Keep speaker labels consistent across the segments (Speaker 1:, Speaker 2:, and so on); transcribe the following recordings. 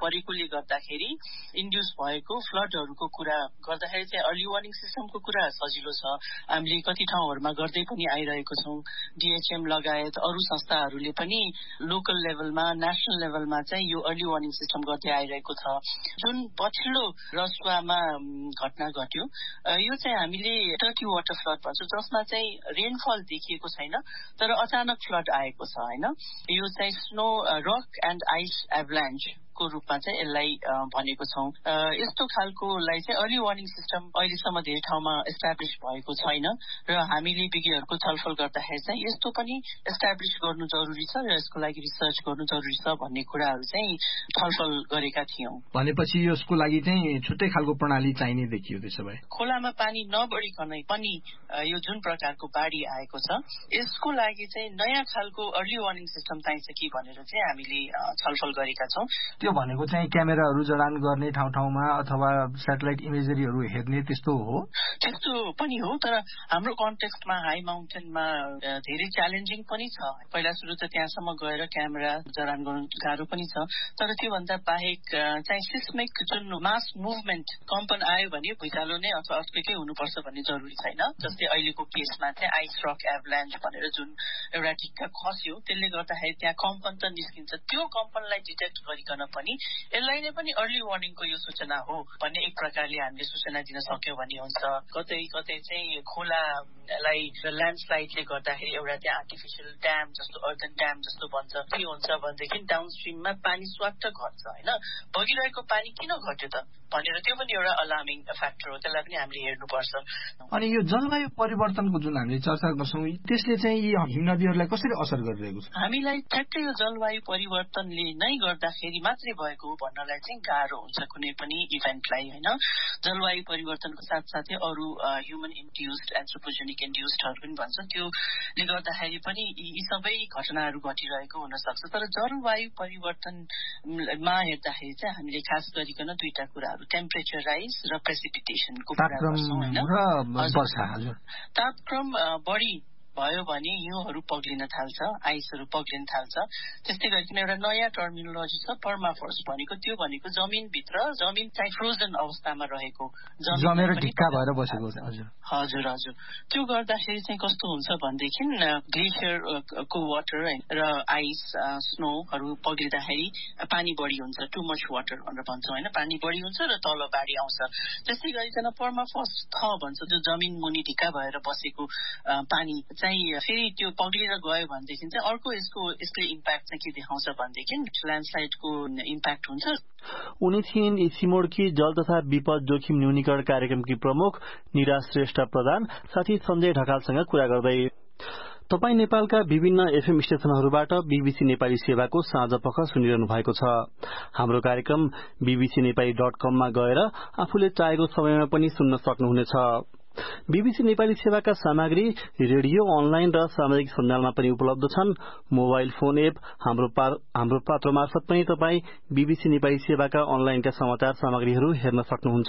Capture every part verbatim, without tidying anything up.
Speaker 1: परेकोले गर्दाखेरि इन्ड्युस भएको फ्लडहरूको कुरा गर्दाखेरि चाहिँ अर्ली वार्निङ सिस्टमको कुरा सजिलो छ। हामीले कति ठाउँहरूमा गर्दै पनि आइरहेको छौँ। डीएचएम लगायत अरू संस्थाहरूले पनि लोकल लेभलमा नेशनल लेभलमा चाहिँ यो अर्ली वार्निङ सिस्टम गर्दै आइरहेको छ। जुन पछिल्लो रसुवामा घटना घट्यो यो चाहिँ हामीले टर्की वाटर फ्लड भन्छौँ, जसमा चाहिँ रेनफल देखिएको छैन तर अचानक फ्लड आएको छ हैन। यो चाहिँ स्नो रक एन्ड आइस एभलान्च को रूपमा चाहिँ यसलाई भनेको छौँ। यस्तो खालकोलाई चाहिँ अर्ली वार्निङ सिस्टम अहिलेसम्म धेरै ठाउँमा एस्टाब्लिस भएको छैन र हामीले विज्ञहरूको छलफल गर्दाखेरि चाहिँ यस्तो पनि एस्टाब्लिस गर्नु जरुरी छ र यसको लागि रिसर्च गर्नु जरुरी छ भन्ने कुराहरू चाहिँ छलफल गरेका थियौँ।
Speaker 2: भनेपछि यसको लागि चाहिँ छुट्टै खालको प्रणाली चाहिने देखियो। त्यसो भए
Speaker 1: खोलामा पानी नबढिकनै पनि यो जुन प्रकारको बाढी आएको छ यसको लागि चाहिँ नयाँ खालको अर्ली वार्निङ सिस्टम चाहिन्छ कि भनेर चाहिँ हामीले छलफल गरेका छौँ।
Speaker 2: त्यो भनेको चाहिँ क्यामेराहरू जडान गर्ने ठाउँ ठाउँमा अथवा सेटेलाइट इमेजरीहरू हेर्ने त्यस्तो हो?
Speaker 1: त्यस्तो पनि हो, तर हाम्रो कन्टेक्स्टमा हाई माउन्टेनमा धेरै च्यालेन्जिङ पनि छ। पहिला सुरु त त्यहाँसम्म गएर क्यामेरा जडान गर्नु गाह्रो पनि छ, तर त्योभन्दा बाहेक चाहिँ सिस्मिक जुन मास मुभमेन्ट कम्पन आयो भने भुइँचालो नै अथवा अर्थक्वेकै हुनुपर्छ भन्ने जरुरी छैन। जस्तै अहिलेको केसमा चाहिँ आइस रक एभलान्च भनेर जुन एउटा ढिक्का खस्यो त्यसले गर्दाखेरि त्यहाँ कम्पन त निस्किन्छ। त्यो कम्पनलाई डिटेक्ट गरिकन पनि यसलाई नै पनि अर्ली वार्निङको यो सूचना हो भन्ने एक प्रकारले हामीले सूचना दिन सक्यौं भने हुन्छ। कतै कतै चाहिँ खोलालाई ल्यान्डस्लाइडले गर्दाखेरि एउटा त्यहाँ आर्टिफिसियल ड्याम जस्तो अर्गन ड्याम जस्तो बन्छ, के हुन्छ भनेदेखि डाउनस्ट्रिममा पानी स्वाट घट्छ हैन। बगिरहेको पानी किन घट्यो त भनेर त्यो पनि एउटा अलार्मिङ फ्याक्टर हो, त्यसलाई पनि हामीले हेर्नुपर्छ।
Speaker 2: अनि यो जलवायु परिवर्तनको जुन हामीले चर्चा गर्छौँ त्यसले चाहिँ यी हिमनदीहरूलाई कसरी असर गरिरहेको छ?
Speaker 1: हामीलाई ठ्याक्कै यो जलवायु परिवर्तनले नै गर्दाखेरि मात्रै भएको भन्नलाई चाहिँ गाह्रो हुन्छ कुनै पनि इभेन्टलाई हैन। जलवायु परिवर्तनको साथसाथै अरू ह्युमन इन्ड्युस्ड एन्थ्रोपोजेनिक इन्ड्युस्डहरू पनि भन्छ, त्योले गर्दाखेरि पनि यी सबै घटनाहरू घटिरहेको हुन सक्छ। तर जलवायु परिवर्तनमा हेर्दाखेरि चाहिँ हामीले खास गरिकन दुईटा कुराहरू टेम्परेचर राइज र प्रेसिपिटेसनको कुरा गर्छौँ हैन। तापक्रम बढी भयो भने हिउँहरू पग्लिन थाल्छ, आइसहरू पग्लिन थाल्छ। त्यस्तै गरिकन एउटा नयाँ टर्मिनोलोजी छ पर्माफ्रोस्ट भनेको। त्यो भनेको जमिनभित्र जमिन चाहिँ फ्रोजन अवस्थामा रहेको
Speaker 2: जमेर ढिक्का भएर बसेको।
Speaker 1: हजुर हजुर हजुर त्यो गर्दाखेरि चाहिँ कस्तो हुन्छ भनेदेखि ग्लेसियरको वाटर र आइस स्नोहरू पग्लिँदाखेरि पानी बढी हुन्छ, टु मच वाटर भनेर भन्छौँ हैन। पानी बढी हुन्छ र तल बाढी आउँछ। त्यस्तै गरिकन पर्माफ्रोस्ट थ भन्छ, जो जमिन मुनि ढिक्का भएर बसेको पानी चाहिँ फेरि त्यो पग्लिएर गयो भनेदेखि चाहिँ अर्को यसको यसले इम्प्याक्ट चाहिँ के देखाउँछ भनेदेखि ल्यान्डस्लाइडको इम्प्याक्ट हुन्छ।
Speaker 3: उनी थिइन् सिमोडकी जल तथा विपद जोखिम न्यूनीकरण कार्यक्रमकी प्रमुख निरा श्रेष्ठ प्रधान साथी सञ्जय ढकालसँग कुरा गर्दै। तपाई नेपालका विभिन्न एफएम स्टेशनहरूबाट बीबीसी नेपाली सेवाको साँझ पख सुनिरहनु भएको छ। हाम्रो कार्यक्रम बीबीसी नेपाली डट कममा गएर आफूले चाहेको समयमा पनि सुन्न सक्नुहुनेछ। बीबीसी नेपाली सेवाका सामग्री रेडियो, अनलाइन र सामाजिक सञ्जालमा पनि उपलब्ध छन्। मोबाइल फोन एप हाम्रो हाम्रो पात्र मार्फत पनि तपाई बीबीसी नेपाली सेवाका अनलाइनका समाचार सामग्रीहरू हेर्न सक्नुहुन्छ।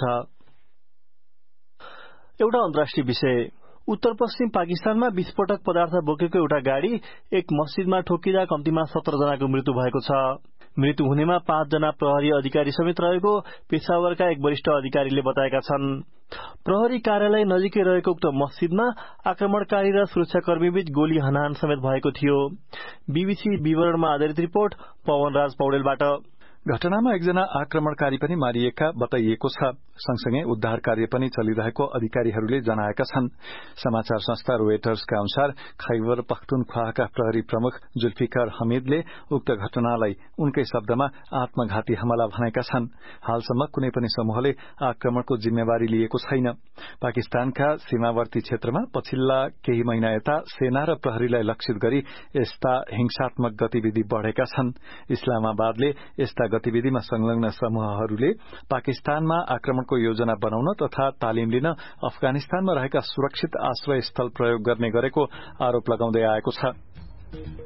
Speaker 3: एउटा अन्तर्राष्ट्रिय विषय। उत्तर पश्चिम पाकिस्तानमा विस्फोटक पदार्थ बोकेको एउटा गाड़ी एक मस्जिदमा ठोकिँदा कम्तीमा सत्र जनाको मृत्यु भएको छ। मृत्यु हुनेमा पाँचजना प्रहरी अधिकारी समेत रहेको पेशावरका एक वरिष्ठ अधिकारीले बताएका छन्। प्रहरी कार्यालय नजिकै रहेको उक्त मस्जिदमा आक्रमणकारी र सुरक्षाकर्मीबीच गोली हानाहान समेत भएको थियो। बीबीसी विवरणमा आधारित रिपोर्ट पवनराज पौडेलबाट।
Speaker 4: घटनामा एकजना आक्रमणकारी पनि मारिएका बताइएको छ। सँगसँगै उद्धार कार्य पनि चलिरहेको अधिकारीहरूले जनाएका छन्। समाचार संस्था रोयटर्सका अनुसार खैबर पख्तुनख्वाका प्रहरी प्रमुख जुल्फिकर हमीदले उक्त घटनालाई उनकै शब्दमा आत्मघाती हमला भनेका छन्। हालसम्म कुनै पनि समूहले आक्रमणको जिम्मेवारी लिएको छैन। पाकिस्तानका सीमावर्ती क्षेत्रमा पछिल्ला केही महिना यता सेना र प्रहरीलाई लक्षित गरी यस्ता हिंसात्मक गतिविधि बढ़ेका छन्। इस्लामाबादले यस्ता गतिविधिमा संलग्न समूहहरूले पाकिस्तानमा आक्रमणको योजना बनाउन तथा तालिम लिन अफगानिस्तानमा रहेका सुरक्षित आश्रय स्थल प्रयोग गर्ने गरेको आरोप लगाउँदै आएको छ।